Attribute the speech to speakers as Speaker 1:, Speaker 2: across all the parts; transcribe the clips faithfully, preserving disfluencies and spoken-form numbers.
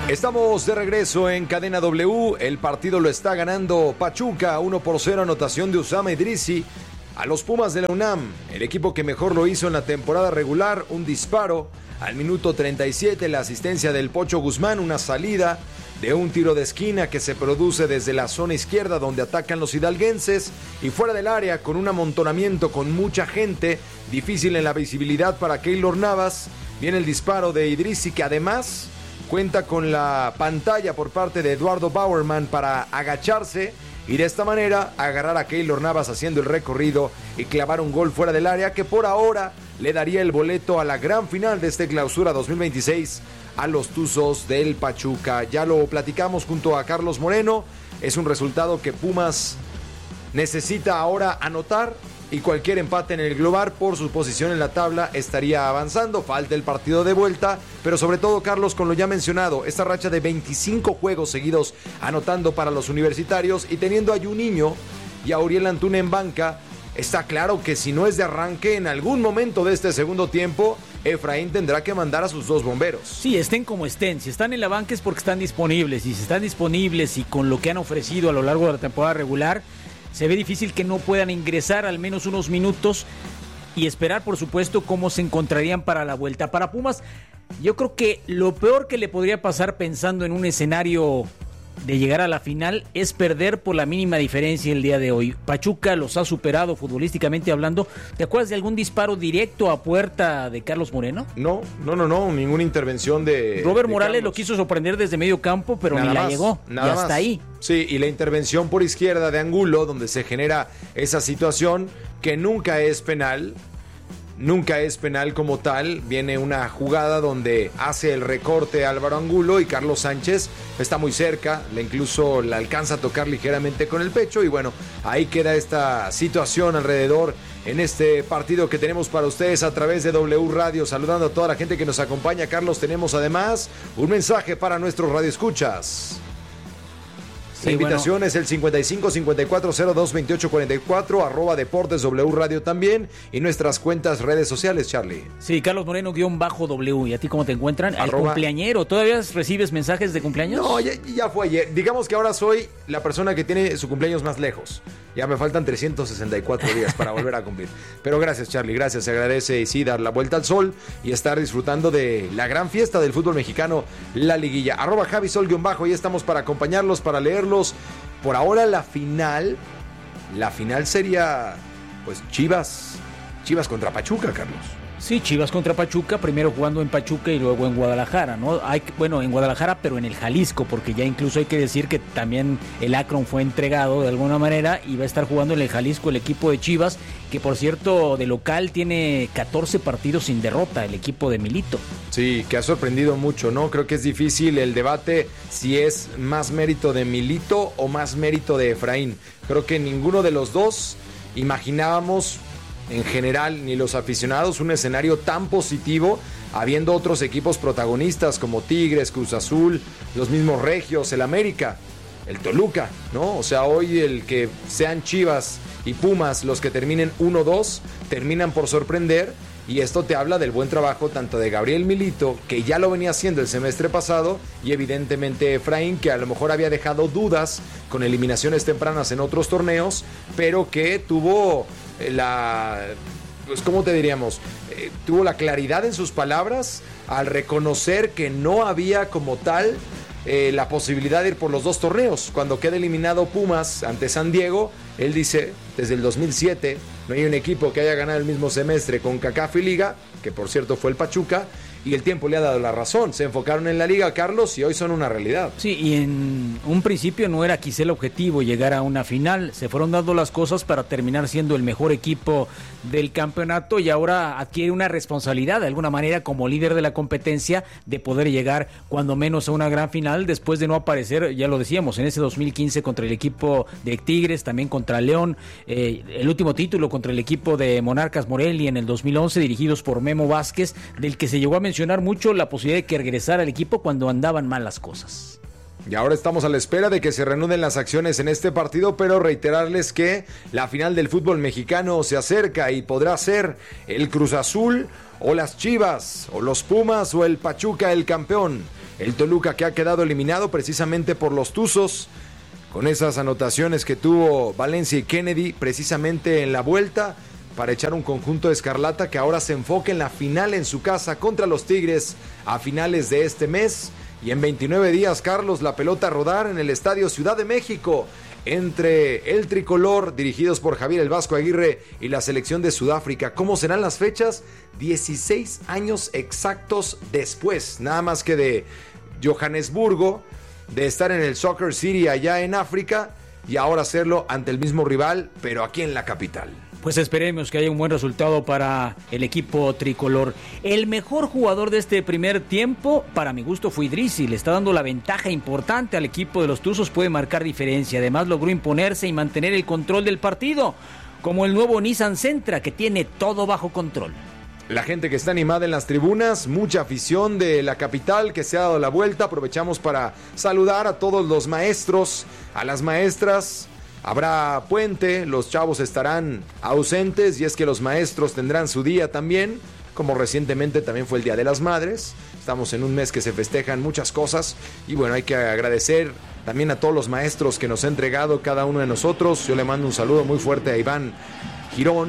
Speaker 1: Estamos de regreso en Cadena W. El partido lo está ganando Pachuca, uno por cero, anotación de Usama Idrissi a los Pumas de la UNAM. El equipo que mejor lo hizo en la temporada regular, un disparo al minuto treinta y siete, la asistencia del Pocho Guzmán, una salida de un tiro de esquina que se produce desde la zona izquierda donde atacan los hidalguenses, y fuera del área con un amontonamiento con mucha gente, difícil en la visibilidad para Keylor Navas. Viene el disparo de Idrissi, que además cuenta con la pantalla por parte de Eduardo Bauerman para agacharse y de esta manera agarrar a Keylor Navas haciendo el recorrido y clavar un gol fuera del área que por ahora le daría el boleto a la gran final de este Clausura dos mil veintiséis a los Tuzos del Pachuca. Ya lo platicamos junto a Carlos Moreno, es un resultado que Pumas necesita ahora anotar, y cualquier empate en el global por su posición en la tabla estaría avanzando. Falta el partido de vuelta, pero sobre todo, Carlos, con lo ya mencionado, esta racha de veinticinco juegos seguidos anotando para los universitarios y teniendo a Juninho y a Uriel Antuna en banca, está claro que si no es de arranque, en algún momento de este segundo tiempo Efraín tendrá que mandar a sus dos bomberos.
Speaker 2: Sí, estén como estén, si están en la banca es porque están disponibles, y si están disponibles y con lo que han ofrecido a lo largo de la temporada regular, se ve difícil que no puedan ingresar al menos unos minutos y esperar, por supuesto, cómo se encontrarían para la vuelta. Para Pumas, yo creo que lo peor que le podría pasar pensando en un escenario de llegar a la final es perder por la mínima diferencia el día de hoy. Pachuca los ha superado futbolísticamente hablando. ¿Te acuerdas de algún disparo directo a puerta de Carlos Moreno?
Speaker 1: No, no, no, no, ninguna intervención de
Speaker 2: Robert
Speaker 1: de
Speaker 2: Morales
Speaker 1: Carlos.
Speaker 2: Lo quiso sorprender desde medio campo, pero
Speaker 1: Nada
Speaker 2: ni la
Speaker 1: más,
Speaker 2: llegó,
Speaker 1: nada
Speaker 2: y hasta
Speaker 1: más.
Speaker 2: ahí.
Speaker 1: Sí, y la intervención por izquierda de Angulo, donde se genera esa situación que nunca es penal, nunca es penal como tal. Viene una jugada donde hace el recorte Álvaro Angulo y Carlos Sánchez está muy cerca, le incluso la alcanza a tocar ligeramente con el pecho, y bueno, ahí queda esta situación alrededor en este partido que tenemos para ustedes a través de W Radio. Saludando a toda la gente que nos acompaña, Carlos, tenemos además un mensaje para nuestros radioescuchas. La
Speaker 2: Sí,
Speaker 1: invitación
Speaker 2: bueno.
Speaker 1: es el cincuenta y cinco cincuenta y cuatro cero dos veintiocho cuarenta y cuatro, arroba Deportes W Radio también, y nuestras cuentas redes sociales, Charlie.
Speaker 2: Sí, Carlos Moreno guión bajo W. ¿Y a ti cómo te encuentran? Al
Speaker 1: Arroba...
Speaker 2: cumpleañero. ¿Todavía recibes mensajes de cumpleaños?
Speaker 1: No, ya, ya fue ayer. Digamos que ahora soy la persona que tiene su cumpleaños más lejos. Ya me faltan trescientos sesenta y cuatro días para volver a cumplir. Pero gracias, Charlie, gracias. Se agradece, y sí, dar la vuelta al sol y estar disfrutando de la gran fiesta del fútbol mexicano, la liguilla. Arroba Javi Sol guión bajo, y estamos para acompañarlos, para leerlos. Por ahora la final, la final sería pues Chivas, Chivas contra Pachuca, Carlos.
Speaker 2: Sí, Chivas contra Pachuca, primero jugando en Pachuca y luego en Guadalajara, ¿no? Hay, bueno, en Guadalajara, pero en el Jalisco, porque ya incluso hay que decir que también el Akron fue entregado de alguna manera y va a estar jugando en el Jalisco el equipo de Chivas, que por cierto de local tiene catorce partidos sin derrota, el equipo de Milito.
Speaker 1: Sí, que ha sorprendido mucho, ¿no? Creo que es difícil el debate si es más mérito de Milito o más mérito de Efraín. Creo que ninguno de los dos imaginábamos, en general, ni los aficionados, un escenario tan positivo, habiendo otros equipos protagonistas como Tigres, Cruz Azul, los mismos Regios, el América, el Toluca, ¿no? O sea, hoy el que sean Chivas y Pumas los que terminen uno dos, terminan por sorprender, y esto te habla del buen trabajo tanto de Gabriel Milito, que ya lo venía haciendo el semestre pasado, y evidentemente Efraín, que a lo mejor había dejado dudas con eliminaciones tempranas en otros torneos, pero que tuvo la, pues cómo te diríamos, eh, tuvo la claridad en sus palabras al reconocer que no había como tal eh, la posibilidad de ir por los dos torneos. Cuando queda eliminado Pumas ante San Diego, él dice, desde el dos mil siete no hay un equipo que haya ganado el mismo semestre con CONCACAF y Liga, que por cierto fue el Pachuca, y el tiempo le ha dado la razón. Se enfocaron en la Liga, Carlos, y hoy son una realidad.
Speaker 2: Sí, y en un principio no era quizá el objetivo llegar a una final. Se fueron dando las cosas para terminar siendo el mejor equipo del campeonato, y ahora adquiere una responsabilidad de alguna manera como líder de la competencia de poder llegar cuando menos a una gran final, después de no aparecer, ya lo decíamos, en ese dos mil quince contra el equipo de Tigres, también contra León, eh, el último título contra el equipo de Monarcas Morelia en el dos mil once, dirigidos por Memo Vázquez, del que se llegó a mencionar mucho la posibilidad de que regresara al equipo cuando andaban mal las cosas.
Speaker 1: Y ahora estamos a la espera de que se reanuden las acciones en este partido, pero reiterarles que la final del fútbol mexicano se acerca y podrá ser el Cruz Azul o las Chivas o los Pumas o el Pachuca el campeón. El Toluca, que ha quedado eliminado precisamente por los Tuzos, con esas anotaciones que tuvo Valencia y Kennedy precisamente en la vuelta, para echar un conjunto de escarlata que ahora se enfoca en la final en su casa contra los Tigres a finales de este mes. Y en veintinueve días, Carlos, la pelota a rodar en el Estadio Ciudad de México entre el tricolor, dirigidos por Javier El Vasco Aguirre, y la selección de Sudáfrica. ¿Cómo serán las fechas? dieciséis años exactos después, nada más que de Johannesburgo, de estar en el Soccer City allá en África, y ahora hacerlo ante el mismo rival, pero aquí en la capital.
Speaker 2: Pues esperemos que haya un buen resultado para el equipo tricolor. El mejor jugador de este primer tiempo, para mi gusto, fue Idrissi. Le está dando la ventaja importante al equipo de los Tuzos, puede marcar diferencia. Además logró imponerse y mantener el control del partido, como el nuevo Nissan Sentra, que tiene todo bajo control.
Speaker 1: La gente que está animada en las tribunas, mucha afición de la capital que se ha dado la vuelta. Aprovechamos para saludar a todos los maestros, a las maestras. Habrá puente, los chavos estarán ausentes y es que los maestros tendrán su día también, como recientemente también fue el Día de las Madres. Estamos en un mes que se festejan muchas cosas y bueno, hay que agradecer también a todos los maestros que nos ha entregado cada uno de nosotros. Yo le mando un saludo muy fuerte a Iván Girón,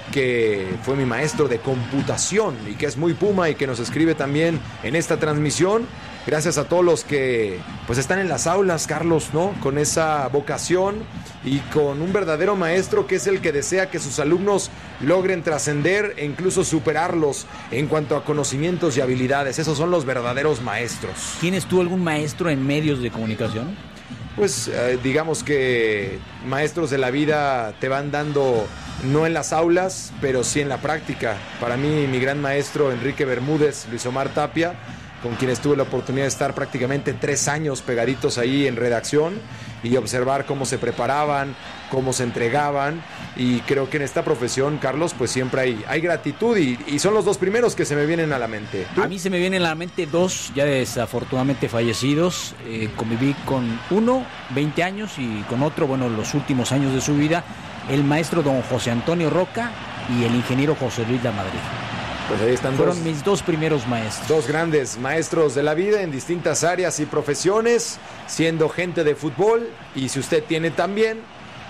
Speaker 1: que fue mi maestro de computación y que es muy puma y que nos escribe también en esta transmisión. Gracias a todos los que pues están en las aulas, Carlos, ¿no? Con esa vocación y con un verdadero maestro que es el que desea que sus alumnos logren trascender e incluso superarlos en cuanto a conocimientos y habilidades. Esos son los verdaderos maestros.
Speaker 2: ¿Tienes tú algún maestro en medios de comunicación?
Speaker 1: Pues eh, digamos que maestros de la vida te van dando, no en las aulas, pero sí en la práctica. Para mí, mi gran maestro Enrique Bermúdez, Luis Omar Tapia, con quienes tuve la oportunidad de estar prácticamente tres años pegaditos ahí en redacción y observar cómo se preparaban, cómo se entregaban, y creo que en esta profesión, Carlos, pues siempre hay, hay gratitud y, y son los dos primeros que se me vienen a la mente. ¿Tú?
Speaker 2: A mí se me vienen a la mente dos ya desafortunadamente fallecidos. Eh, conviví con uno, veinte años, y con otro, bueno, los últimos años de su vida, el maestro don José Antonio Roca y el ingeniero José Luis Lamadrid.
Speaker 1: Pues ahí están
Speaker 2: Fueron
Speaker 1: dos,
Speaker 2: mis dos primeros maestros.
Speaker 1: Dos grandes maestros de la vida en distintas áreas y profesiones, siendo gente de fútbol. Y si usted tiene también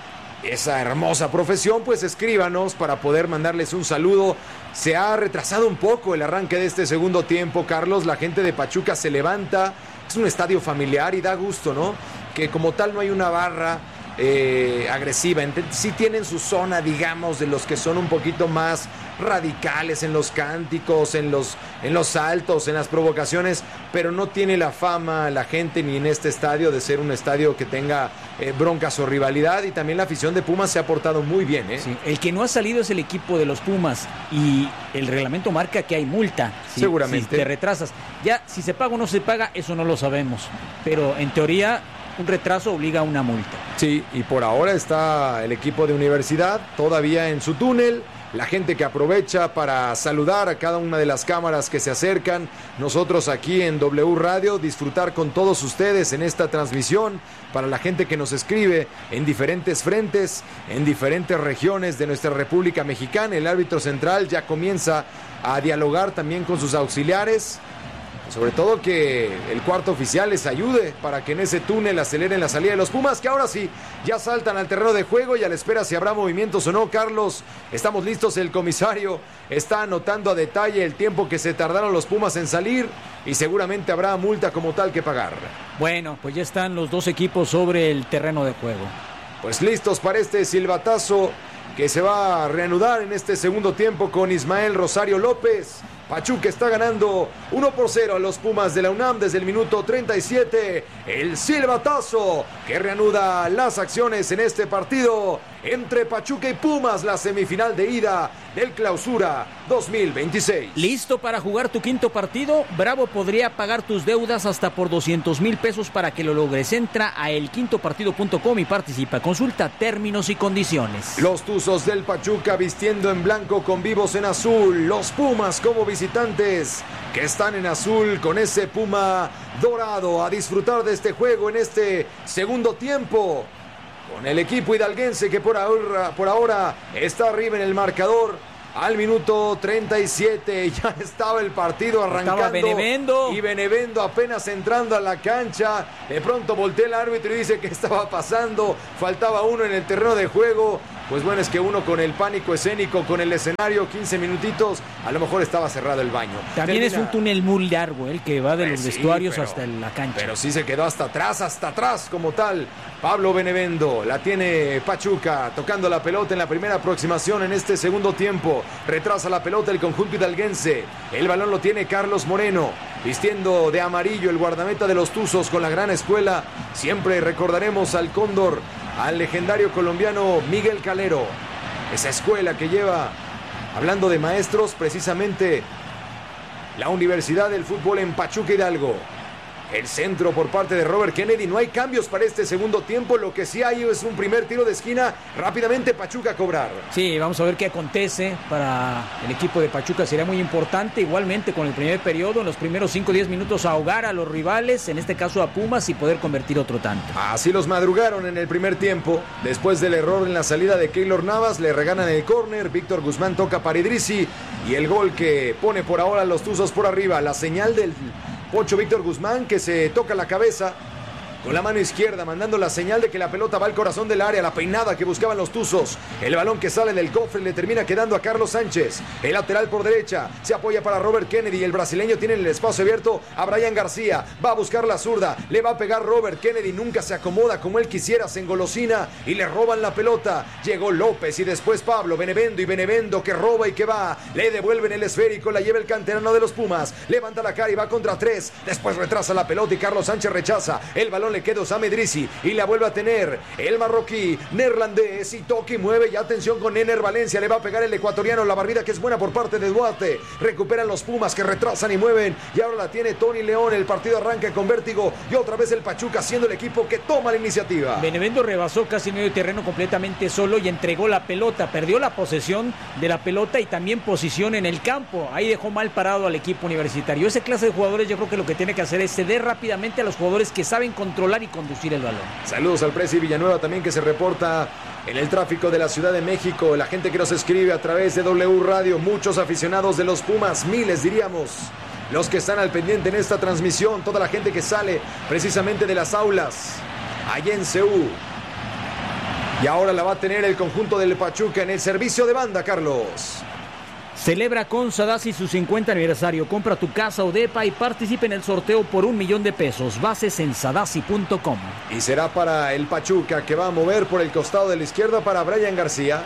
Speaker 1: esa hermosa profesión, pues escríbanos para poder mandarles un saludo. Se ha retrasado un poco el arranque de este segundo tiempo, Carlos. La gente de Pachuca se levanta. Es un estadio familiar y da gusto, ¿no? Que como tal no hay una barra eh, agresiva. Sí tienen su zona, digamos, de los que son un poquito más radicales en los cánticos, en los, en los saltos, en las provocaciones, pero no tiene la fama la gente ni en este estadio de ser un estadio que tenga eh, broncas o rivalidad. Y también la afición de Pumas se ha portado muy bien, ¿eh?
Speaker 2: Sí, el que no ha salido es el equipo de los Pumas y el reglamento marca que hay multa si,
Speaker 1: seguramente
Speaker 2: si te retrasas. Ya si se paga o no se paga, eso no lo sabemos, pero en teoría un retraso obliga a una multa.
Speaker 1: Sí, y por ahora está el equipo de Universidad todavía en su túnel. La gente que aprovecha para saludar a cada una de las cámaras que se acercan. Nosotros aquí en W Radio, disfrutar con todos ustedes en esta transmisión. Para la gente que nos escribe en diferentes frentes, en diferentes regiones de nuestra República Mexicana, el árbitro central ya comienza a dialogar también con sus auxiliares. Sobre todo que el cuarto oficial les ayude para que en ese túnel aceleren la salida de los Pumas, que ahora sí ya saltan al terreno de juego y a la espera si habrá movimientos o no. Carlos, estamos listos, el comisario está anotando a detalle el tiempo que se tardaron los Pumas en salir y seguramente habrá multa como tal que pagar.
Speaker 2: Bueno, pues ya están los dos equipos sobre el terreno de juego.
Speaker 1: Pues listos para este silbatazo que se va a reanudar en este segundo tiempo con Ismael Rosario López. Pachuca está ganando uno por cero a los Pumas de la UNAM desde el minuto treinta y siete. El silbatazo que reanuda las acciones en este partido entre Pachuca y Pumas, la semifinal de ida del Clausura dos mil veintiséis.
Speaker 2: ¿Listo para jugar tu quinto partido? Bravo podría pagar tus deudas hasta por doscientos mil pesos para que lo logres. Entra a el quinto partido punto com y participa. Consulta términos y condiciones.
Speaker 1: Los Tuzos del Pachuca vistiendo en blanco con vivos en azul. Los Pumas como visitantes que están en azul con ese puma dorado. A disfrutar de este juego en este segundo tiempo con el equipo hidalguense que por ahora, por ahora está arriba en el marcador Al minuto treinta y siete ya estaba el partido arrancando.
Speaker 2: Estaba Benevendo.
Speaker 1: Y Benevendo apenas entrando a la cancha. De pronto voltea el árbitro y dice que estaba pasando. Faltaba uno en el terreno de juego. Pues bueno, es que uno con el pánico escénico, con el escenario, quince minutitos, a lo mejor estaba cerrado el baño.
Speaker 2: También
Speaker 1: Termina...
Speaker 2: es un túnel muy largo, el que va de los
Speaker 1: eh, sí,
Speaker 2: vestuarios
Speaker 1: pero,
Speaker 2: hasta la cancha.
Speaker 1: Pero sí se quedó hasta atrás, hasta atrás como tal. Pablo Benevendo, la tiene Pachuca, tocando la pelota en la primera aproximación en este segundo tiempo. Retrasa la pelota el conjunto hidalguense. El balón lo tiene Carlos Moreno, vistiendo de amarillo el guardameta de los Tuzos con la gran escuela. Siempre recordaremos al Cóndor, al legendario colombiano Miguel Calero. Esa escuela que lleva, hablando de maestros, precisamente la Universidad del Fútbol en Pachuca Hidalgo. El centro por parte de Robert Kennedy. No hay cambios para este segundo tiempo. Lo que sí hay es un primer tiro de esquina. Rápidamente Pachuca a cobrar.
Speaker 2: Sí, vamos a ver qué acontece para el equipo de Pachuca. Sería muy importante, igualmente con el primer periodo, en los primeros cinco o diez minutos, ahogar a los rivales, en este caso a Pumas, y poder convertir otro tanto.
Speaker 1: Así los madrugaron en el primer tiempo. Después del error en la salida de Keylor Navas, le regalan el córner. Víctor Guzmán toca para Idrissi. Y el gol que pone por ahora a los Tuzos por arriba. La señal del Pocho Víctor Guzmán, que se toca la cabeza con la mano izquierda, mandando la señal de que la pelota va al corazón del área, la peinada que buscaban los Tuzos. El balón que sale del cofre le termina quedando a Carlos Sánchez. El lateral por derecha se apoya para Robert Kennedy. El brasileño tiene el espacio abierto a Brian García. Va a buscar la zurda, le va a pegar Robert Kennedy. Nunca se acomoda como él quisiera, se engolosina y le roban la pelota. Llegó López y después Pablo Benevendo, y Benevendo que roba y que va. Le devuelven el esférico, la lleva el canterano de los Pumas. Levanta la cara y va contra tres. Después retrasa la pelota y Carlos Sánchez rechaza. El balón le queda a Osama Idrissi y la vuelve a tener el marroquí neerlandés, y toca y mueve. Y atención con Ener Valencia, le va a pegar el ecuatoriano. La barrida que es buena por parte de Duarte. Recuperan los Pumas que retrasan y mueven, y ahora la tiene Tony León. El partido arranca con vértigo y otra vez el Pachuca siendo el equipo que toma la iniciativa.
Speaker 2: Benevendo rebasó casi medio terreno completamente solo y entregó la pelota, perdió la posesión de la pelota y también posición en el campo. Ahí dejó mal parado al equipo universitario. Ese clase de jugadores, yo creo que lo que tiene que hacer es ceder rápidamente a los jugadores que saben controlar y conducir el balón.
Speaker 1: Saludos al Presi Villanueva también, que se reporta en el tráfico de la Ciudad de México. La gente que nos escribe a través de W Radio, muchos aficionados de los Pumas, miles diríamos, los que están al pendiente en esta transmisión. Toda la gente que sale precisamente de las aulas allá en C U. Y ahora la va a tener el conjunto del Pachuca en el servicio de banda, Carlos.
Speaker 2: Celebra con Sadasi su cincuenta aniversario. Compra tu casa o depa y participa en el sorteo por un millón de pesos. Bases en sadasi punto com.
Speaker 1: Y será para el Pachuca, que va a mover por el costado de la izquierda para Brian García.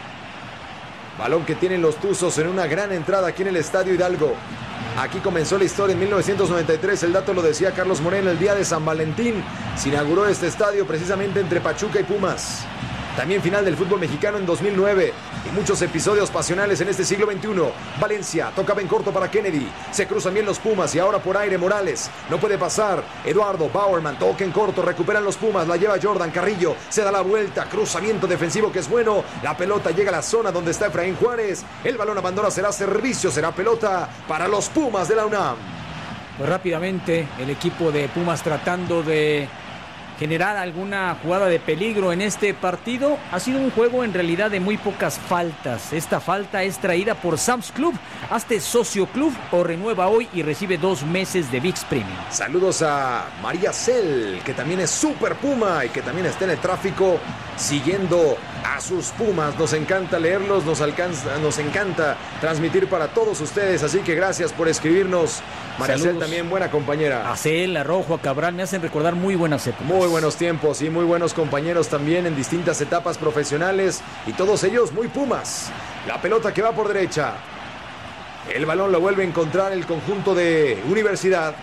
Speaker 1: Balón que tienen los Tuzos en una gran entrada aquí en el Estadio Hidalgo. Aquí comenzó la historia en mil novecientos noventa y tres. El dato lo decía Carlos Moreno, el día de San Valentín. Se inauguró este estadio precisamente entre Pachuca y Pumas. También final del fútbol mexicano en dos mil nueve. Y muchos episodios pasionales en este siglo veintiuno. Valencia tocaba en corto para Kennedy. Se cruzan bien los Pumas y ahora por aire Morales. No puede pasar. Eduardo Bauerman toca en corto. Recuperan los Pumas. La lleva Jordan Carrillo. Se da la vuelta. Cruzamiento defensivo que es bueno. La pelota llega a la zona donde está Efraín Juárez. El balón abandona. Será servicio. Será pelota para los Pumas de la UNAM.
Speaker 2: Pues rápidamente el equipo de Pumas tratando de generar alguna jugada de peligro en este partido. Ha sido un juego en realidad de muy pocas faltas. Esta falta es traída por Sam's Club. Hazte socio club o renueva hoy y recibe dos meses de ViX Premium.
Speaker 1: Saludos a María Cel, que también es super Puma y que también está en el tráfico siguiendo a sus Pumas. Nos encanta leerlos, nos, alcanza, nos encanta transmitir para todos ustedes. Así que gracias por escribirnos. María Cel también, buena compañera.
Speaker 2: A Cel, a Rojo, a Cabral, me hacen recordar muy buenas épocas.
Speaker 1: Muy buenos tiempos y muy buenos compañeros también en distintas etapas profesionales, y todos ellos muy Pumas. La pelota que va por derecha. El balón lo vuelve a encontrar el conjunto de Universidad.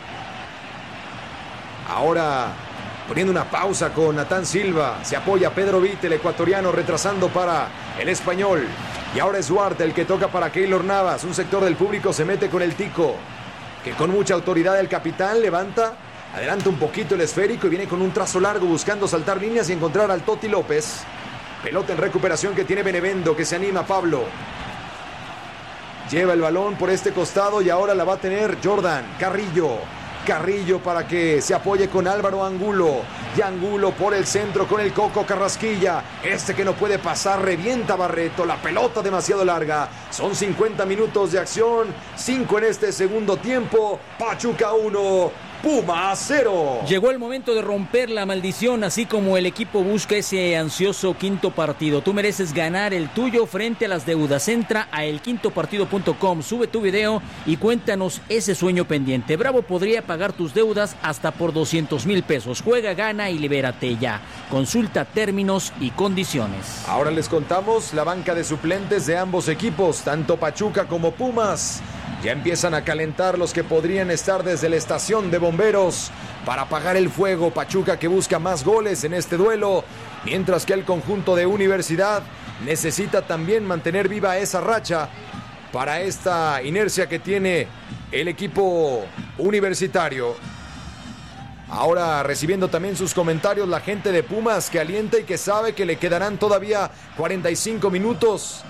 Speaker 1: Ahora poniendo una pausa con Natán Silva. Se apoya Pedro Vitt, el ecuatoriano, retrasando para el español. Y ahora es Duarte el que toca para Keylor Navas. Un sector del público se mete con el Tico, que con mucha autoridad el capitán levanta, adelanta un poquito el esférico y viene con un trazo largo buscando saltar líneas y encontrar al Toti López. Pelota en recuperación que tiene Benevendo, que se anima Pablo. Lleva el balón por este costado y ahora la va a tener Jordan Carrillo. Carrillo para que se apoye con Álvaro Angulo. Y Angulo por el centro con el Coco Carrasquilla. Este que no puede pasar, revienta Barreto. La pelota demasiado larga. Son cincuenta minutos de acción. cinco en este segundo tiempo. Pachuca uno. Puma cero.
Speaker 2: Llegó el momento de romper la maldición, así como el equipo busca ese ansioso quinto partido. Tú mereces ganar el tuyo frente a las deudas. Entra a el quinto partido punto com, sube tu video y cuéntanos ese sueño pendiente. Bravo podría pagar tus deudas hasta por doscientos mil pesos. Juega, gana y libérate ya. Consulta términos y condiciones.
Speaker 1: Ahora les contamos la banca de suplentes de ambos equipos, tanto Pachuca como Pumas. Ya empiezan a calentar los que podrían estar desde la estación de bomberos para apagar el fuego. Pachuca que busca más goles en este duelo, mientras que el conjunto de Universidad necesita también mantener viva esa racha para esta inercia que tiene el equipo universitario. Ahora recibiendo también sus comentarios la gente de Pumas, que alienta y que sabe que le quedarán todavía cuarenta y cinco minutos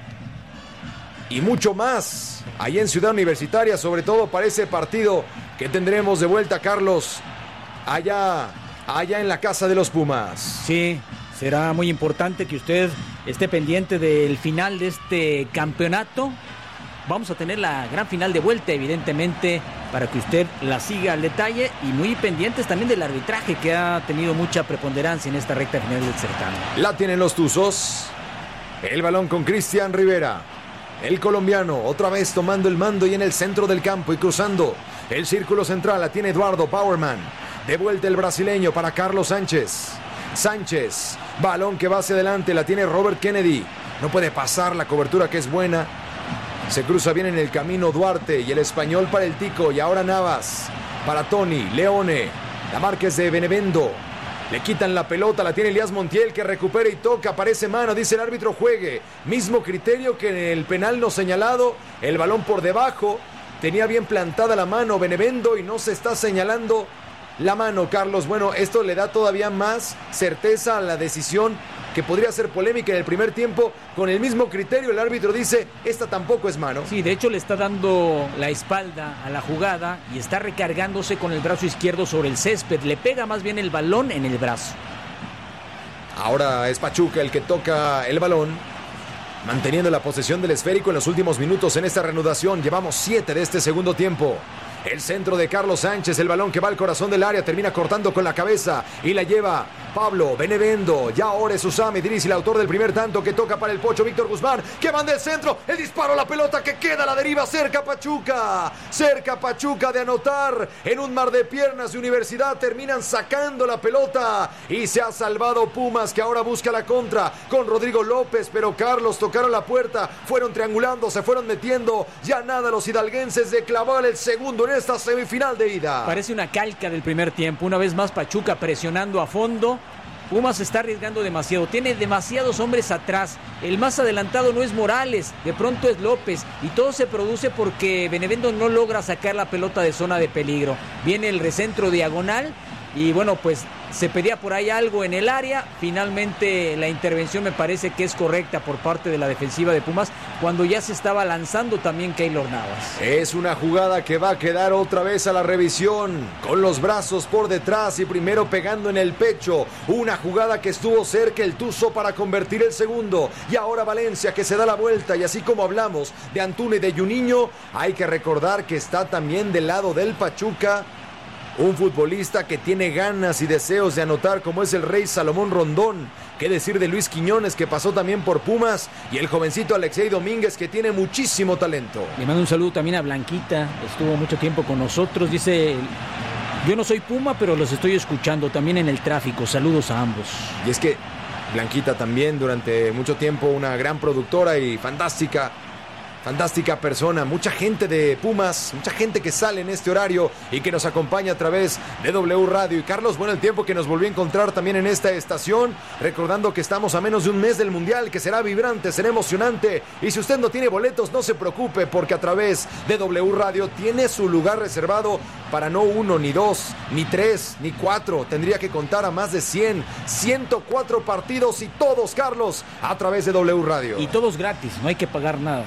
Speaker 1: y mucho más ahí en Ciudad Universitaria, sobre todo para ese partido que tendremos de vuelta, Carlos, allá, allá en la casa de los Pumas.
Speaker 2: Sí, será muy importante que usted esté pendiente del final de este campeonato. Vamos a tener la gran final de vuelta, evidentemente, para que usted la siga al detalle, y muy pendientes también del arbitraje, que ha tenido mucha preponderancia en esta recta final del certamen.
Speaker 1: La tienen los Tuzos. El balón con Cristian Rivera. El colombiano otra vez tomando el mando y en el centro del campo y cruzando el círculo central. La tiene Eduardo Powerman. De vuelta el brasileño para Carlos Sánchez. Sánchez, balón que va hacia adelante. La tiene Robert Kennedy. No puede pasar, la cobertura que es buena. Se cruza bien en el camino Duarte y el español para el Tico. Y ahora Navas para Tony, Leone. La marca es de Benevendo. Le quitan la pelota, la tiene Elías Montiel, que recupera y toca, parece mano, dice el árbitro juegue. Mismo criterio que en el penal no señalado, el balón por debajo, tenía bien plantada la mano Benevendo y no se está señalando la mano, Carlos. Bueno, esto le da todavía más certeza a la decisión, que podría ser polémica en el primer tiempo. Con el mismo criterio el árbitro dice, esta tampoco es mano.
Speaker 2: Sí, de hecho le está dando la espalda a la jugada y está recargándose con el brazo izquierdo sobre el césped. Le pega más bien el balón en el brazo.
Speaker 1: Ahora es Pachuca el que toca el balón, manteniendo la posesión del esférico en los últimos minutos en esta reanudación. Llevamos siete de este segundo tiempo. El centro de Carlos Sánchez, el balón que va al corazón del área, termina cortando con la cabeza y la lleva Pablo Benevendo. Ya ahora es Usame Idrissi, el autor del primer tanto, que toca para el Pocho Víctor Guzmán, que manda el centro, el disparo, la pelota que queda a la deriva, cerca Pachuca, cerca Pachuca de anotar. En un mar de piernas de Universidad terminan sacando la pelota y se ha salvado Pumas, que ahora busca la contra con Rodrigo López, pero Carlos tocaron la puerta, fueron triangulando, se fueron metiendo, ya nada los hidalguenses de clavar el segundo en esta semifinal de ida.
Speaker 2: Parece una calca del primer tiempo. Una vez más Pachuca presionando a fondo. Pumas se está arriesgando demasiado, tiene demasiados hombres atrás. El más adelantado no es Morales, de pronto es López, y todo se produce porque Benevendo no logra sacar la pelota de zona de peligro. Viene el recentro diagonal y bueno, pues se pedía por ahí algo en el área. Finalmente la intervención me parece que es correcta por parte de la defensiva de Pumas, cuando ya se estaba lanzando también Keylor Navas.
Speaker 1: Es una jugada que va a quedar otra vez a la revisión, con los brazos por detrás y primero pegando en el pecho. Una jugada que estuvo cerca el Tuzo para convertir el segundo, y ahora Valencia, que se da la vuelta. Y así como hablamos de Antuna y de Juninho, hay que recordar que está también del lado del Pachuca un futbolista que tiene ganas y deseos de anotar, como es el Rey Salomón Rondón. Qué decir de Luis Quiñones, que pasó también por Pumas, y el jovencito Alexei Domínguez, que tiene muchísimo talento.
Speaker 2: Le mando un saludo también a Blanquita, estuvo mucho tiempo con nosotros. Dice, yo no soy Puma, pero los estoy escuchando también en el tráfico. Saludos a ambos.
Speaker 1: Y es que Blanquita también durante mucho tiempo una gran productora y fantástica Fantástica persona, mucha gente de Pumas, mucha gente que sale en este horario y que nos acompaña a través de W Radio. Y Carlos, bueno, el tiempo que nos volvió a encontrar también en esta estación, recordando que estamos a menos de un mes del Mundial, que será vibrante, será emocionante. Y si usted no tiene boletos, no se preocupe, porque a través de W Radio tiene su lugar reservado para no uno, ni dos, ni tres, ni cuatro. Tendría que contar a más de cien, ciento cuatro partidos, y todos, Carlos, a través de W Radio.
Speaker 2: Y todos gratis, no hay que pagar nada.
Speaker 1: Descarga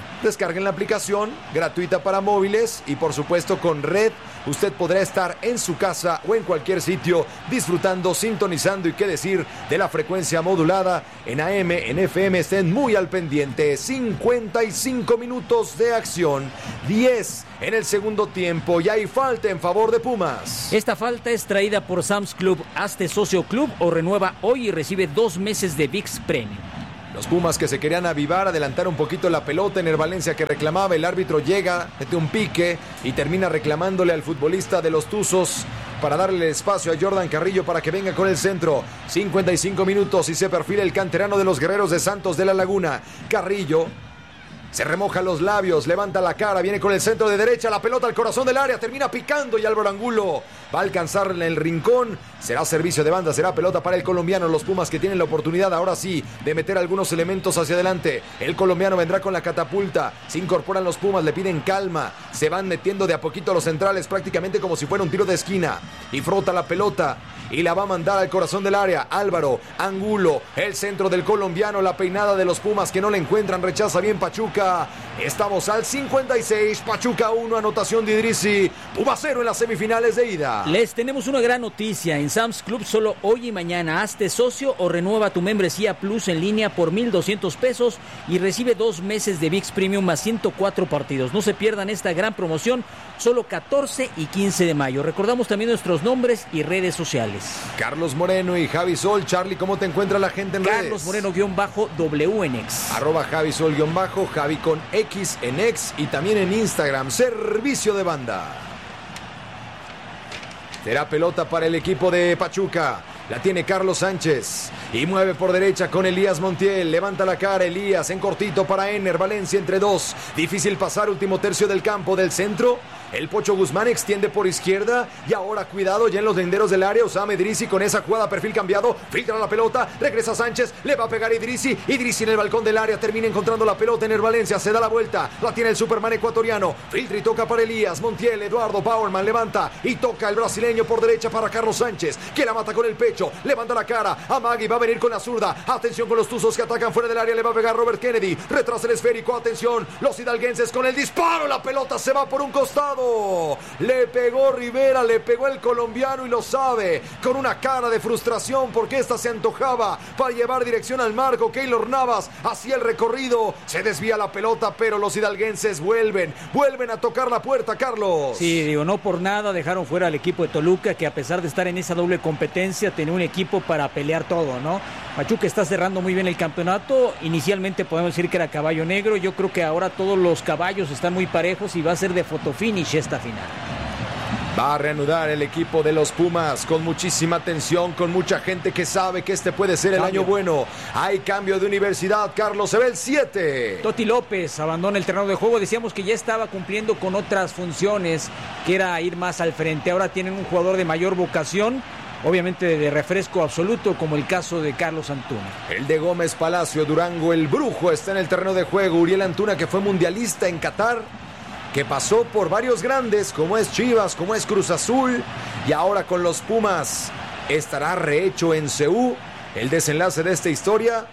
Speaker 1: Descarguen la aplicación, gratuita para móviles y por supuesto con red. Usted podrá estar en su casa o en cualquier sitio disfrutando, sintonizando y qué decir de la frecuencia modulada en A M, en F M. Estén muy al pendiente. cincuenta y cinco minutos de acción, diez en el segundo tiempo y hay falta en favor de Pumas.
Speaker 2: Esta falta es traída por Sam's Club. Hazte socio club o renueva hoy y recibe dos meses de V I X Premium.
Speaker 1: Los Pumas que se querían avivar, adelantar un poquito la pelota en el Valencia que reclamaba, el árbitro llega, mete un pique y termina reclamándole al futbolista de los Tuzos para darle espacio a Jordan Carrillo para que venga con el centro. cincuenta y cinco minutos y se perfila el canterano de los Guerreros de Santos de la Laguna. Carrillo se remoja los labios, levanta la cara, viene con el centro de derecha, la pelota al corazón del área, termina picando y Álvaro Angulo va a alcanzar en el rincón. Será servicio de banda, será pelota para el colombiano. Los Pumas que tienen la oportunidad ahora sí de meter algunos elementos hacia adelante. El colombiano vendrá con la catapulta. Se incorporan los Pumas, le piden calma. Se van metiendo de a poquito a los centrales, prácticamente como si fuera un tiro de esquina. Y frota la pelota y la va a mandar al corazón del área. Álvaro Angulo, el centro del colombiano, la peinada de los Pumas que no le encuentran, rechaza bien Pachuca. Estamos al cincuenta y seis, Pachuca uno, anotación de Idrissi. Pumas cero en las semifinales de ida.
Speaker 2: Les tenemos una gran noticia. En Sam's Club solo hoy y mañana hazte socio o renueva tu membresía Plus en línea por mil doscientos pesos y recibe dos meses de V I X Premium más ciento cuatro partidos. No se pierdan esta gran promoción, solo catorce y quince de mayo. Recordamos también nuestros nombres y redes sociales.
Speaker 1: Carlos Moreno y Javi Sol. Charlie, ¿cómo te encuentra la gente en
Speaker 2: Carlos
Speaker 1: redes?
Speaker 2: Carlos Moreno guión bajo W en X.
Speaker 1: Arroba Javi Sol guión bajo, Javi con X en X y también en Instagram. Servicio de banda. Será pelota para el equipo de Pachuca. La tiene Carlos Sánchez y mueve por derecha con Elías Montiel. Levanta la cara Elías en cortito para Ener Valencia entre dos. Difícil pasar, último tercio del campo del centro. El Pocho Guzmán extiende por izquierda y ahora cuidado ya en los linderos del área. Usama Idrissi con esa jugada, perfil cambiado, filtra la pelota, regresa Sánchez, le va a pegar Idrissi. Idrissi en el balcón del área, termina encontrando la pelota en el Valencia, se da la vuelta, la tiene el Superman ecuatoriano, filtra y toca para Elías Montiel. Eduardo Bauerman levanta y toca el brasileño por derecha para Carlos Sánchez, que la mata con el pecho, levanta la cara, Amagui va a venir con la zurda. Atención con los Tuzos que atacan fuera del área, le va a pegar Robert Kennedy, retrasa el esférico, atención, los hidalguenses con el disparo, la pelota se va por un costado. Le pegó Rivera, le pegó el colombiano y lo sabe, con una cara de frustración porque esta se antojaba para llevar dirección al marco. Keylor Navas hacía el recorrido, se desvía la pelota, pero los hidalguenses vuelven, vuelven a tocar la puerta, Carlos.
Speaker 2: Sí, digo, no por nada dejaron fuera al equipo de Toluca, que a pesar de estar en esa doble competencia, tenía un equipo para pelear todo, ¿no? Pachuca está cerrando muy bien el campeonato. Inicialmente podemos decir que era caballo negro. Yo creo que ahora todos los caballos están muy parejos y va a ser de fotofinish esta final.
Speaker 1: Va a reanudar el equipo de los Pumas con muchísima atención, con mucha gente que sabe que este puede ser el
Speaker 2: Cambio.
Speaker 1: año bueno. Hay cambio de universidad, Carlos, se ve el siete.
Speaker 2: Toti López abandona el terreno de juego. Decíamos que ya estaba cumpliendo con otras funciones, que era ir más al frente. Ahora tienen un jugador de mayor vocación, obviamente de refresco absoluto, como el caso de Carlos Antuna.
Speaker 1: El de Gómez Palacio, Durango, el brujo, está en el terreno de juego. Uriel Antuna, que fue mundialista en Qatar, que pasó por varios grandes, como es Chivas, como es Cruz Azul, y ahora con los Pumas estará rehecho en C U. El desenlace de esta historia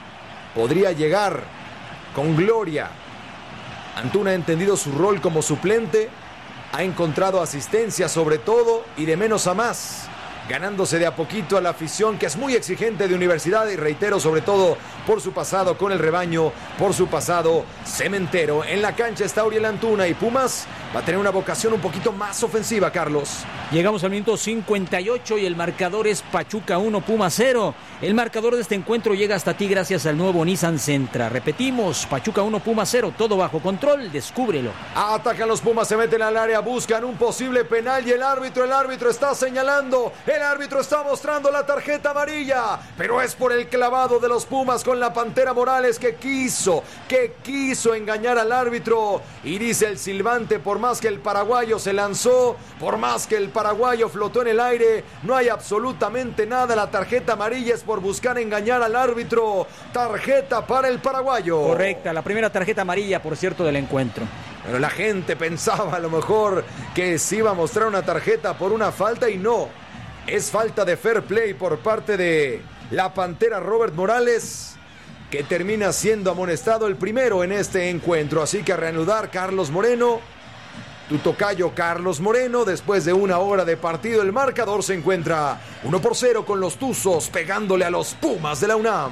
Speaker 1: podría llegar con gloria. Antuna ha entendido su rol como suplente, ha encontrado asistencia sobre todo y de menos a más, ganándose de a poquito a la afición que es muy exigente de Universidad, y reitero, sobre todo por su pasado con el rebaño, por su pasado cementero. En la cancha está Uriel Antuna y Pumas va a tener una vocación un poquito más ofensiva, Carlos.
Speaker 2: Llegamos al minuto cincuenta y ocho y el marcador es Pachuca uno, Pumas cero. El marcador de este encuentro llega hasta ti gracias al nuevo Nissan Sentra. Repetimos, Pachuca uno, Pumas cero, todo bajo control, descúbrelo.
Speaker 1: Atacan los Pumas, se meten al área, buscan un posible penal y el árbitro, el árbitro está señalando, el árbitro está mostrando la tarjeta amarilla, pero es por el clavado de los Pumas con la Pantera Morales, que quiso, que quiso engañar al árbitro, y dice el silbante, por más que el paraguayo se lanzó, por más que el paraguayo flotó en el aire, no hay absolutamente nada. La tarjeta amarilla es por buscar engañar al árbitro. Tarjeta para el paraguayo.
Speaker 2: Correcta, la primera tarjeta amarilla, por cierto, del encuentro.
Speaker 1: Pero la gente pensaba a lo mejor que se iba a mostrar una tarjeta por una falta, y no. Es falta de fair play por parte de la Pantera Robert Morales, que termina siendo amonestado el primero en este encuentro. Así que a reanudar Carlos Moreno, tu tocayo Carlos Moreno. Después de una hora de partido, el marcador se encuentra uno por cero con los Tuzos pegándole a los Pumas de la UNAM.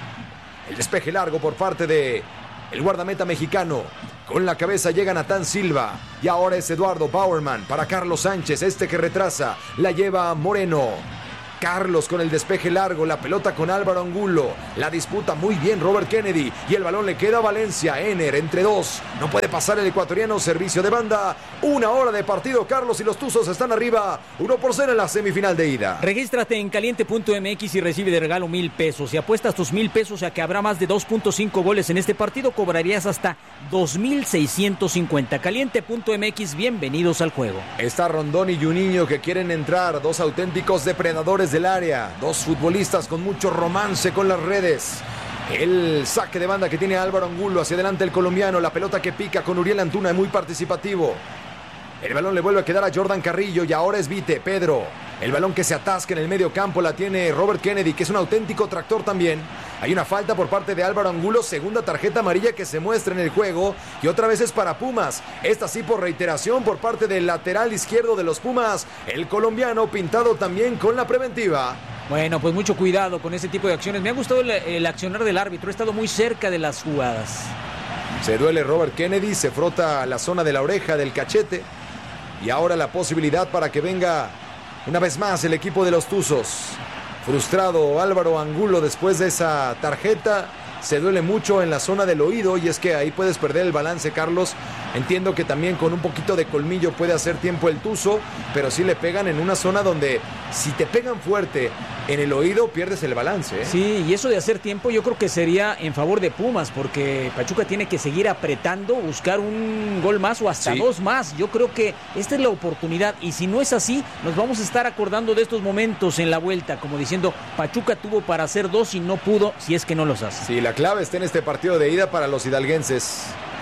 Speaker 1: El despeje largo por parte de el guardameta mexicano. Con la cabeza llega Natán Silva. Y ahora es Eduardo Bauerman para Carlos Sánchez. Este que retrasa. La lleva Moreno. Carlos con el despeje largo, la pelota con Álvaro Angulo, la disputa muy bien Robert Kennedy y el balón le queda a Valencia. Ener entre dos, no puede pasar el ecuatoriano, servicio de banda. Una hora de partido, Carlos, y los Tuzos están arriba uno por cero en la semifinal de ida.
Speaker 2: Regístrate en caliente punto m x y recibe de regalo mil pesos. Si apuestas tus mil pesos a que habrá más de dos punto cinco goles en este partido, cobrarías hasta dos mil seiscientos cincuenta. caliente punto m x, bienvenidos al juego.
Speaker 1: Está Rondón y Juninho que quieren entrar, dos auténticos depredadores del área, dos futbolistas con mucho romance con las redes. El saque de banda que tiene Álvaro Angulo, hacia adelante el colombiano, la pelota que pica con Uriel Antuna, muy participativo. El balón le vuelve a quedar a Jordan Carrillo y ahora es Vite, Pedro. El balón que se atasca en el medio campo la tiene Robert Kennedy, que es un auténtico tractor también. Hay una falta por parte de Álvaro Angulo, segunda tarjeta amarilla que se muestra en el juego y otra vez es para Pumas. Esta sí por reiteración por parte del lateral izquierdo de los Pumas, el colombiano pintado también con la preventiva.
Speaker 2: Bueno, pues mucho cuidado con ese tipo de acciones. Me ha gustado el, el accionar del árbitro, he estado muy cerca de las jugadas.
Speaker 1: Se duele Robert Kennedy, se frota la zona de la oreja, del cachete. Y ahora la posibilidad para que venga una vez más el equipo de los Tuzos. Frustrado Álvaro Angulo después de esa tarjeta. Se duele mucho en la zona del oído y es que ahí puedes perder el balance, Carlos. Entiendo que también con un poquito de colmillo puede hacer tiempo el Tuzo, pero sí le pegan en una zona donde si te pegan fuerte en el oído pierdes el balance, ¿eh?
Speaker 2: Sí, y eso de hacer tiempo yo creo que sería en favor de Pumas, porque Pachuca tiene que seguir apretando, buscar un gol más o hasta sí. dos más. Yo creo que esta es la oportunidad y si no es así, nos vamos a estar acordando de estos momentos en la vuelta, como diciendo, Pachuca tuvo para hacer dos y no pudo, si es que no los hace.
Speaker 1: Sí, la clave está en este partido de ida para los hidalguenses.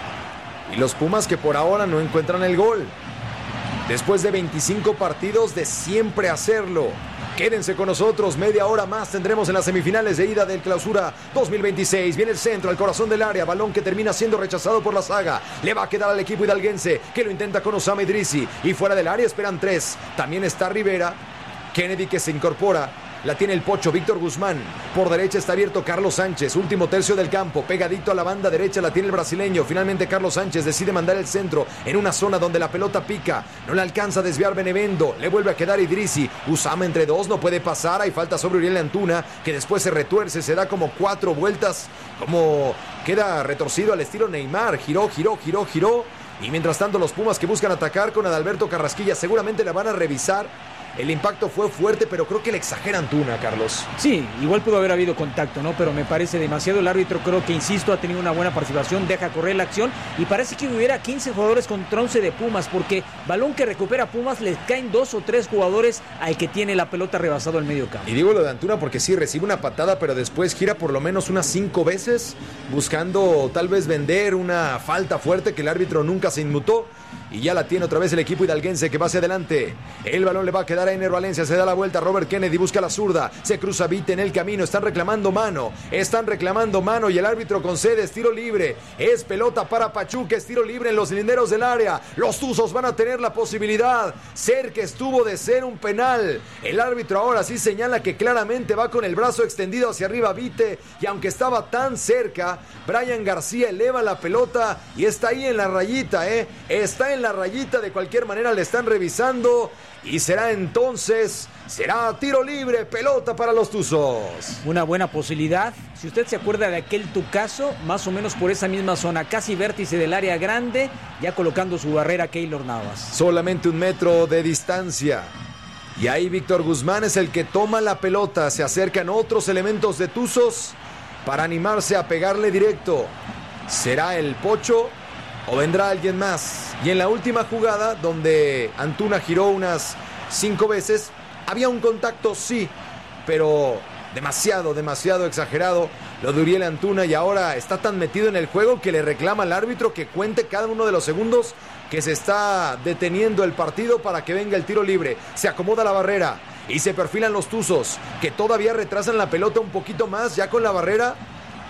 Speaker 1: Y los Pumas que por ahora no encuentran el gol. Después de veinticinco partidos de siempre hacerlo. Quédense con nosotros, media hora más tendremos en las semifinales de ida del Clausura dos mil veintiséis. Viene el centro, al corazón del área, balón que termina siendo rechazado por la saga. Le va a quedar al equipo hidalguense, que lo intenta con Osama Idrisi. Y fuera del área esperan tres. También está Rivera, Kennedy que se incorpora. La tiene el Pocho, Víctor Guzmán. Por derecha está abierto Carlos Sánchez. Último tercio del campo, pegadito a la banda derecha la tiene el brasileño. Finalmente Carlos Sánchez decide mandar el centro en una zona donde la pelota pica. No le alcanza a desviar Benevendo. Le vuelve a quedar Idrisi. Usama entre dos, no puede pasar. Hay falta sobre Uriel Antuna, que después se retuerce. Se da como cuatro vueltas. Como queda retorcido al estilo Neymar. Giró, giró, giró, giró. Y mientras tanto los Pumas que buscan atacar con Adalberto Carrasquilla seguramente la van a revisar. El impacto fue fuerte, pero creo que le exagera Antuna, Carlos.
Speaker 2: Sí, igual pudo haber habido contacto, ¿no? Pero me parece demasiado. El árbitro, creo que, insisto, ha tenido una buena participación, deja correr la acción y parece que hubiera quince jugadores contra once de Pumas, porque balón que recupera Pumas, le caen dos o tres jugadores al que tiene la pelota rebasado el medio campo.
Speaker 1: Y digo lo de Antuna porque sí, recibe una patada, pero después gira por lo menos unas cinco veces, buscando tal vez vender una falta fuerte que el árbitro nunca se inmutó. Y ya la tiene otra vez el equipo hidalguense que va hacia adelante. El balón le va a quedar a Ener Valencia. Se da la vuelta. Robert Kennedy busca la zurda. Se cruza Vite en el camino. Están reclamando mano. Están reclamando mano y el árbitro concede. Es tiro libre. Es pelota para Pachuca. Es tiro libre en los linderos del área. Los Tuzos van a tener la posibilidad. Cerca estuvo de ser un penal. El árbitro ahora sí señala que claramente va con el brazo extendido hacia arriba Vite. Y aunque estaba tan cerca, Brian García eleva la pelota y está ahí en la rayita, ¿eh? Está en la rayita, de cualquier manera le están revisando y será entonces, será tiro libre, pelota para los Tuzos.
Speaker 2: Una buena posibilidad, si usted se acuerda de aquel Tucaso, más o menos por esa misma zona, casi vértice del área grande, ya colocando su barrera Keylor Navas.
Speaker 1: Solamente un metro de distancia. Y ahí Víctor Guzmán es el que toma la pelota, se acercan otros elementos de Tuzos para animarse a pegarle directo. ¿Será el Pocho o vendrá alguien más? Y en la última jugada, donde Antuna giró unas cinco veces, había un contacto, sí, pero demasiado, demasiado exagerado lo de Uriel Antuna, y ahora está tan metido en el juego que le reclama al árbitro que cuente cada uno de los segundos que se está deteniendo el partido para que venga el tiro libre. Se acomoda la barrera y se perfilan los Tuzos, que todavía retrasan la pelota un poquito más, ya con la barrera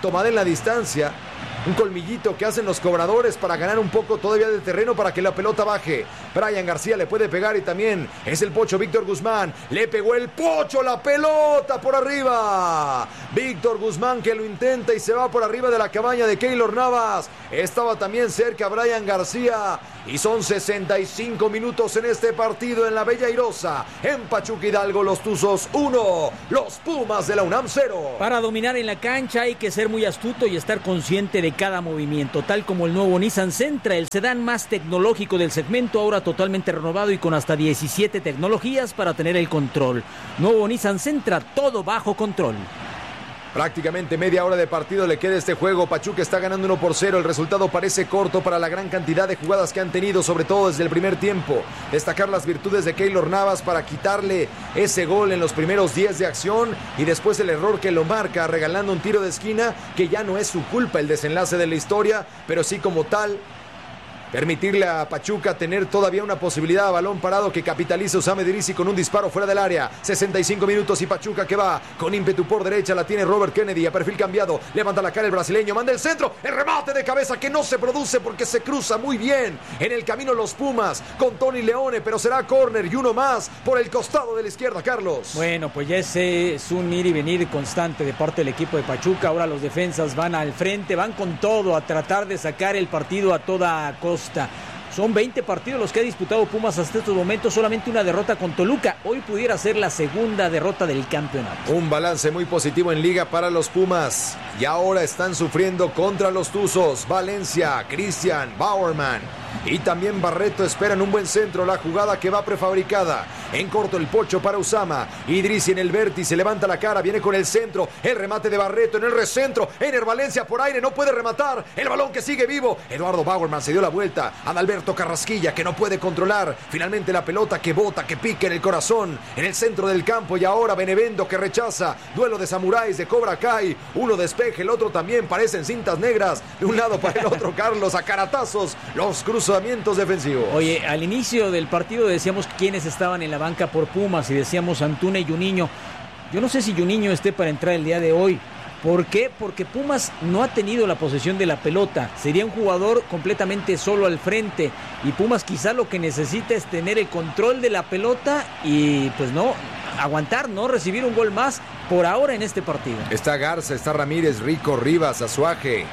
Speaker 1: tomada en la distancia. Un colmillito que hacen los cobradores para ganar un poco todavía de terreno para que la pelota baje. Brian García le puede pegar y también es el Pocho Víctor Guzmán. Le pegó el Pocho, la pelota por arriba. Víctor Guzmán que lo intenta y se va por arriba de la cabaña de Keylor Navas. Estaba también cerca Brian García. Y son sesenta y cinco minutos en este partido en la Bella Airosa. En Pachuca Hidalgo, los Tuzos uno, los Pumas de la UNAM cero.
Speaker 2: Para dominar en la cancha hay que ser muy astuto y estar consciente de cada movimiento, tal como el nuevo Nissan Sentra, el sedán más tecnológico del segmento, ahora totalmente renovado y con hasta diecisiete tecnologías para tener el control. Nuevo Nissan Sentra, todo bajo control.
Speaker 1: Prácticamente media hora de partido le queda este juego. Pachuca está ganando uno por cero. El resultado parece corto para la gran cantidad de jugadas que han tenido, sobre todo desde el primer tiempo. Destacar las virtudes de Keylor Navas para quitarle ese gol en los primeros diez de acción y después el error que lo marca regalando un tiro de esquina que ya no es su culpa el desenlace de la historia, pero sí como tal permitirle a Pachuca tener todavía una posibilidad a balón parado que capitaliza Usama Idrissi con un disparo fuera del área. sesenta y cinco minutos y Pachuca que va con ímpetu por derecha, la tiene Robert Kennedy a perfil cambiado, levanta la cara el brasileño, manda el centro, el remate de cabeza que no se produce porque se cruza muy bien en el camino los Pumas con Tony Leone, pero será córner y uno más por el costado de la izquierda, Carlos.
Speaker 2: Bueno, pues ya ese es un ir y venir constante de parte del equipo de Pachuca. Ahora los defensas van al frente, van con todo a tratar de sacar el partido a toda costa. Son veinte partidos los que ha disputado Pumas hasta estos momentos, solamente una derrota con Toluca. Hoy pudiera ser la segunda derrota del campeonato.
Speaker 1: Un balance muy positivo en liga para los Pumas. Y ahora están sufriendo contra los Tuzos. Valencia, Cristian, Bauerman y también Barreto esperan un buen centro. La jugada que va prefabricada. En corto el Pocho para Usama. Idrissi en el vértice, levanta la cara, viene con el centro. El remate de Barreto en el recentro. Ener Valencia por aire, no puede rematar. El balón que sigue vivo. Eduardo Bauerman se dio la vuelta. Adalberto Carrasquilla que no puede controlar. Finalmente la pelota que bota, que pica en el corazón. En el centro del campo y ahora Benevendo que rechaza. Duelo de samuráis de Cobra Kai. Uno despeje, el otro también. Parecen cintas negras. De un lado para el otro, Carlos, a caratazos. Los cruzamientos defensivos.
Speaker 2: Oye, al inicio del partido decíamos quiénes estaban en la banca por Pumas y decíamos Antuna y Juninho. Yo no sé si Juninho esté para entrar el día de hoy. ¿Por qué? Porque Pumas no ha tenido la posesión de la pelota. Sería un jugador completamente solo al frente. Y Pumas quizá lo que necesita es tener el control de la pelota y pues no, aguantar, no recibir un gol más por ahora en este partido.
Speaker 1: Está Garza, está Ramírez, Rico, Rivas, Azuaje,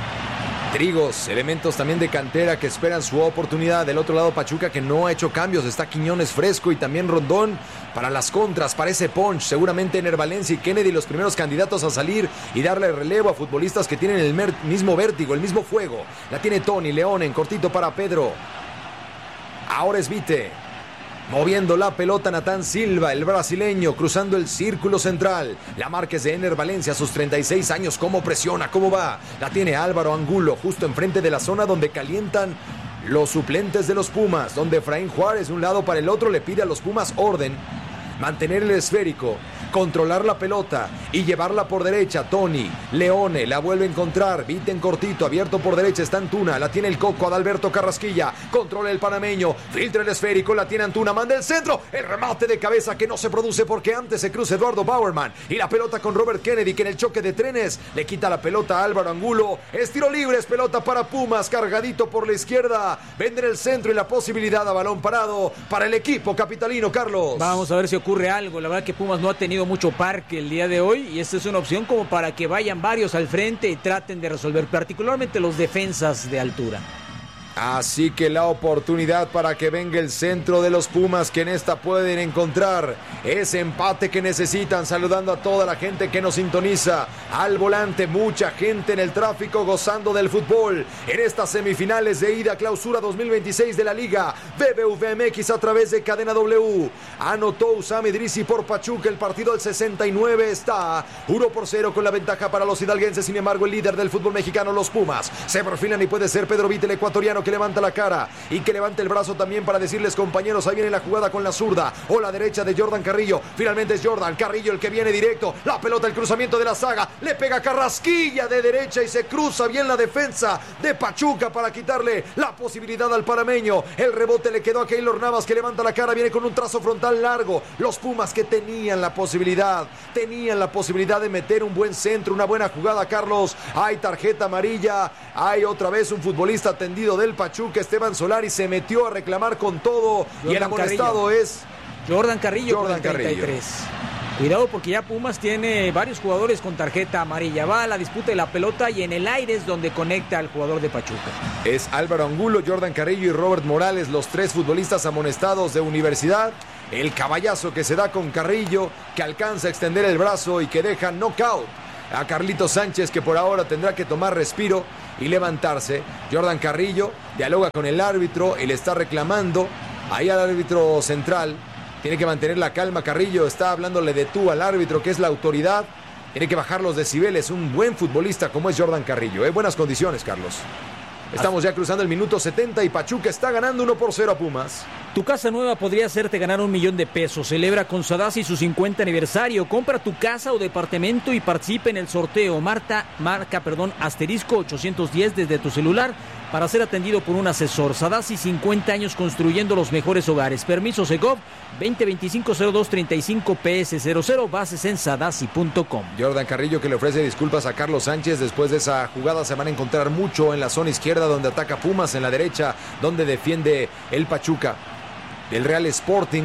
Speaker 1: Trigos, elementos también de cantera que esperan su oportunidad. Del otro lado Pachuca que no ha hecho cambios, está Quiñones fresco y también Rondón para las contras, parece punch, seguramente Ener Valencia y Kennedy los primeros candidatos a salir y darle relevo a futbolistas que tienen el mer- mismo vértigo, el mismo fuego. La tiene Tony León en cortito para Pedro. Ahora es Vite. Moviendo la pelota Natán Silva, el brasileño, cruzando el círculo central. La marca es de Ener Valencia a sus treinta y seis años. ¿Cómo presiona? ¿Cómo va? La tiene Álvaro Angulo, justo enfrente de la zona donde calientan los suplentes de los Pumas. Donde Efraín Juárez, de un lado para el otro, le pide a los Pumas orden. Mantener el esférico, controlar la pelota y llevarla por derecha. Tony, Leone, la vuelve a encontrar. Vite en cortito, abierto por derecha, está Antuna. La tiene el Coco, Adalberto Carrasquilla. Controla el panameño, filtra el esférico, la tiene Antuna, manda el centro. El remate de cabeza que no se produce porque antes se cruza Eduardo Bauerman. Y la pelota con Robert Kennedy que en el choque de trenes le quita la pelota a Álvaro Angulo. Es tiro libre, es pelota para Pumas, cargadito por la izquierda. Vende en el centro y la posibilidad a balón parado para el equipo capitalino, Carlos.
Speaker 2: Vamos a ver si ocurre algo. La verdad que Pumas no ha tenido mucho parque el día de hoy y esta es una opción como para que vayan varios al frente y traten de resolver, particularmente los defensas de altura.
Speaker 1: Así que la oportunidad para que venga el centro de los Pumas, que en esta pueden encontrar ese empate que necesitan. Saludando a toda la gente que nos sintoniza al volante, mucha gente en el tráfico gozando del fútbol en estas semifinales de ida clausura dos mil veintiséis de la Liga B B V M X a través de Cadena W. Anotó Usama Idrissi por Pachuca, el partido al sesenta y nueve está uno por cero con la ventaja para los hidalguenses. Sin embargo, el líder del fútbol mexicano, los Pumas, se perfilan y puede ser Pedro Vite, el ecuatoriano, que que levanta la cara y que levanta el brazo también para decirles, compañeros, ahí viene la jugada con la zurda o la derecha de Jordan Carrillo. Finalmente es Jordan Carrillo el que viene directo, la pelota, el cruzamiento de la saga, le pega Carrasquilla de derecha y se cruza bien la defensa de Pachuca para quitarle la posibilidad al panameño. El rebote le quedó a Keylor Navas, que levanta la cara, viene con un trazo frontal largo. Los Pumas que tenían la posibilidad, tenían la posibilidad de meter un buen centro, una buena jugada, Carlos. Hay tarjeta amarilla, hay otra vez un futbolista tendido del Pachuca, Esteban Solari se metió a reclamar con todo. Jordan y el amonestado Carrillo. es
Speaker 2: Jordan Carrillo.
Speaker 1: Jordan
Speaker 2: con el treinta y tres.
Speaker 1: Carrillo.
Speaker 2: Cuidado porque ya Pumas tiene varios jugadores con tarjeta amarilla. Va a la disputa de la pelota y en el aire es donde conecta al jugador de Pachuca.
Speaker 1: Es Álvaro Angulo, Jordan Carrillo y Robert Morales, los tres futbolistas amonestados de Universidad. El caballazo que se da con Carrillo, que alcanza a extender el brazo y que deja knockout a Carlitos Sánchez, que por ahora tendrá que tomar respiro y levantarse. Jordan Carrillo dialoga con el árbitro y le está reclamando ahí al árbitro central. Tiene que mantener la calma Carrillo, está hablándole de tú al árbitro, que es la autoridad. Tiene que bajar los decibeles, un buen futbolista como es Jordan Carrillo. ¿eh? Buenas condiciones, Carlos. Estamos ya cruzando el minuto setenta y Pachuca está ganando uno por cero a Pumas.
Speaker 2: Tu casa nueva podría hacerte ganar un millón de pesos. Celebra con Sadasi su cincuenta aniversario. Compra tu casa o departamento y participe en el sorteo. Marta, marca, perdón, asterisco ochocientos diez desde tu celular para ser atendido por un asesor. Sadasi, cincuenta años construyendo los mejores hogares. Permiso Segov veinte veinticinco cero dos treinta y cinco P S cero cero. Bases en sadasi punto com.
Speaker 1: Jordan Carrillo, que le ofrece disculpas a Carlos Sánchez. Después de esa jugada se van a encontrar mucho en la zona izquierda, donde ataca Pumas, en la derecha donde defiende el Pachuca del Real Sporting.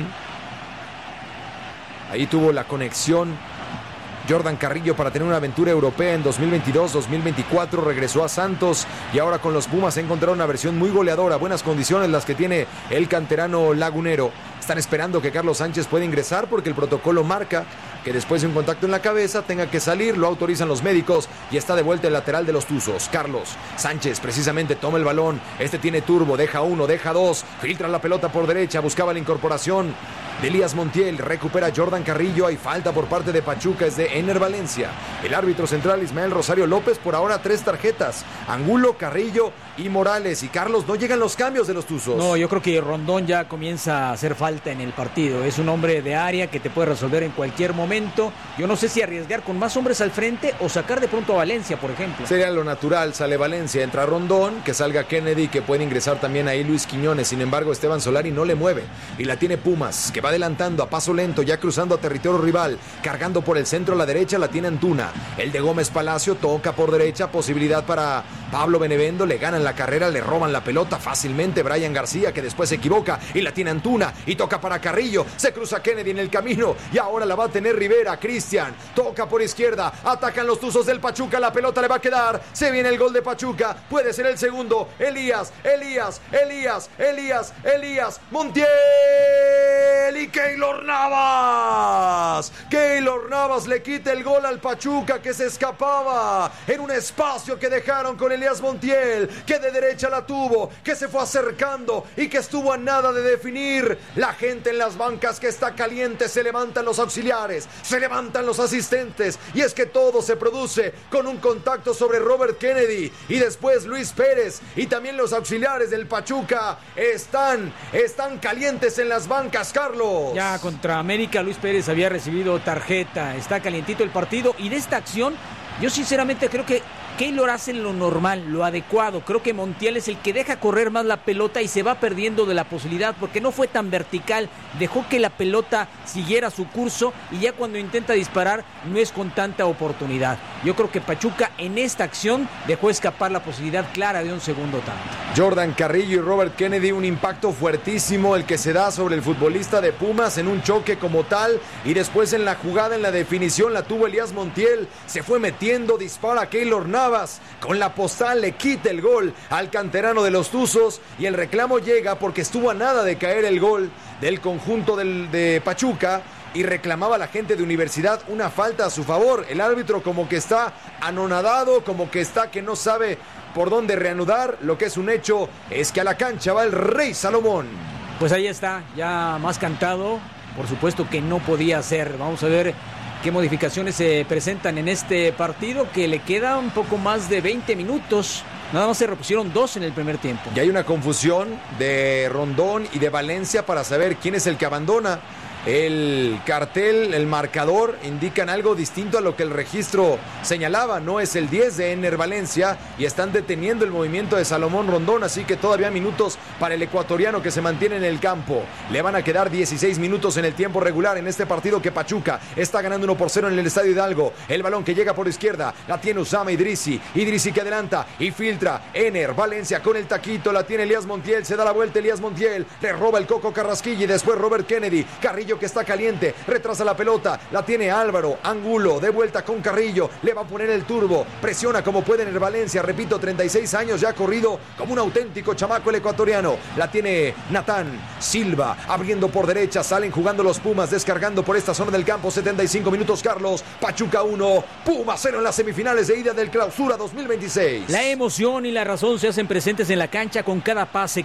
Speaker 1: Ahí tuvo la conexión Jordan Carrillo para tener una aventura europea en dos mil veintidós dos mil veinticuatro. Regresó a Santos y ahora con los Pumas ha encontrado una versión muy goleadora. Buenas condiciones las que tiene el canterano lagunero. Están esperando que Carlos Sánchez pueda ingresar porque el protocolo marca que después de un contacto en la cabeza tenga que salir. Lo autorizan los médicos y está de vuelta el lateral de los Tuzos. Carlos Sánchez precisamente toma el balón. Este tiene turbo, deja uno, deja dos. Filtra la pelota por derecha, buscaba la incorporación de Elías Montiel. Recupera Jordan Carrillo. Hay falta por parte de Pachuca, es de Ener Valencia. El árbitro central Ismael Rosario López, por ahora tres tarjetas. Angulo, Carrillo y Morales. Y Carlos, no llegan los cambios de los Tuzos.
Speaker 2: No, yo creo que Rondón ya comienza a hacer falta en el partido. Es un hombre de área que te puede resolver en cualquier momento. Yo no sé si arriesgar con más hombres al frente o sacar de pronto a Valencia, por ejemplo.
Speaker 1: Sería lo natural, sale Valencia, entra Rondón, que salga Kennedy, que puede ingresar también ahí Luis Quiñones. Sin embargo, Esteban Solari no le mueve y la tiene Pumas, que va adelantando a paso lento, ya cruzando a territorio rival, cargando por el centro a la derecha, la tiene Antuna. El de Gómez Palacio toca por derecha, posibilidad para Pablo Benevendo, le ganan la carrera, le roban la pelota fácilmente Brian García, que después se equivoca y la tiene Antuna y toca para Carrillo, se cruza Kennedy en el camino y ahora la va a tener Rivera. Cristian toca por izquierda, atacan los Tuzos del Pachuca, la pelota le va a quedar, se viene el gol de Pachuca, puede ser el segundo. Elías, Elías, Elías, Elías, Elías Montiel y Keylor Navas. Keylor Navas le quita el gol al Pachuca, que se escapaba en un espacio que dejaron con Elías Montiel, que de derecha la tuvo, que se fue acercando y que estuvo a nada de definir. La gente en las bancas que está caliente, se levantan los auxiliares, se levantan los asistentes, y es que todo se produce con un contacto sobre Robert Kennedy y después Luis Pérez, y también los auxiliares del Pachuca están, están calientes en las bancas, Carlos.
Speaker 2: Ya contra América Luis Pérez había recibido tarjeta, está calientito el partido, y de esta acción yo sinceramente creo que Keylor hace lo normal, lo adecuado. Creo que Montiel es el que deja correr más la pelota y se va perdiendo de la posibilidad porque no fue tan vertical, dejó que la pelota siguiera su curso y ya cuando intenta disparar no es con tanta oportunidad. Yo creo que Pachuca en esta acción dejó escapar la posibilidad clara de un segundo tanto.
Speaker 1: Jordan Carrillo y Robert Kennedy, un impacto fuertísimo el que se da sobre el futbolista de Pumas en un choque como tal, y después en la jugada, en la definición, la tuvo Elías Montiel, se fue metiendo, dispara a Keylor Navas, con la postal le quita el gol al canterano de los Tuzos, y el reclamo llega porque estuvo a nada de caer el gol del conjunto del, de Pachuca, y reclamaba la gente de Universidad una falta a su favor. El árbitro como que está anonadado, como que está que no sabe por dónde reanudar. Lo que es un hecho es que a la cancha va el Rey Salomón.
Speaker 2: Pues ahí está, ya más cantado, por supuesto que no podía ser. Vamos a ver qué modificaciones se presentan en este partido, que le queda un poco más de veinte minutos Nada más se repusieron dos en el primer tiempo.
Speaker 1: Y hay una confusión de Rondón y de Valencia para saber quién es el que abandona. El cartel, el marcador indican algo distinto a lo que el registro señalaba. No es el diez de Ener Valencia y están deteniendo el movimiento de Salomón Rondón, así que todavía minutos para el ecuatoriano que se mantiene en el campo. Le van a quedar dieciséis minutos en el tiempo regular en este partido que Pachuca está ganando uno por cero en el Estadio Hidalgo. El balón que llega por izquierda, la tiene Usama Idrissi. Idrissi que adelanta y filtra. Ener Valencia con el taquito, la tiene Elías Montiel, se da la vuelta Elías Montiel, le roba el Coco Carrasquilla y después Robert Kennedy. Carrillo que está caliente, retrasa la pelota, la tiene Álvaro Angulo, de vuelta con Carrillo, le va a poner el turbo, presiona como puede en el Valencia, repito, treinta y seis años, ya ha corrido como un auténtico chamaco el ecuatoriano, la tiene Natán Silva, abriendo por derecha, salen jugando los Pumas, descargando por esta zona del campo, setenta y cinco minutos Carlos, Pachuca uno, Pumas cero en las semifinales de ida del Clausura dos mil veintiséis.
Speaker 2: La emoción y la razón se hacen presentes en la cancha con cada pase,